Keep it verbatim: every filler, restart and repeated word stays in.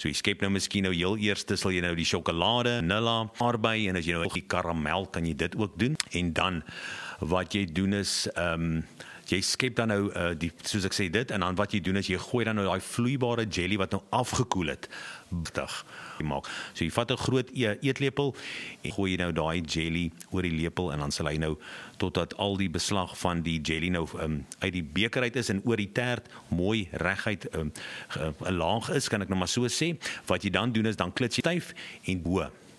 So jy skep nou miskien nou heel eerste sal jy nou die sjokolade, vanilla, arbei en as jy nou die karamel kan jy dit ook doen en dan wat jy doen is ehm um, jy skep dan nou uh, die soos ek sê dit en dan wat jy doen is jy gooi dan nou daai vloeibare jelly wat nou afgekoel het btig maak. So jy vat 'n groot e eetlepel en gooi jy nou daai jelly oor die lepel en dan sal hy nou totdat al die beslag van die jelly nou um, uit die beker uit is en oor die tert mooi reguit 'n um, laag is, kan ek nou maar so sê. Wat jy dan doen is dan klits jy styf en bo